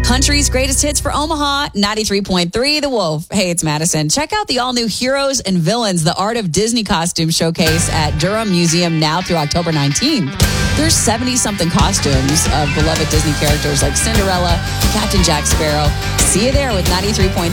Country's greatest hits for Omaha, 93.3 The Wolf. Hey, it's Madison. Check out the all-new Heroes and Villains, the Art of Disney Costume Showcase at Durham Museum now through October 19th. There's 70-something costumes of beloved Disney characters like Cinderella, Captain Jack Sparrow. See you there with 93.3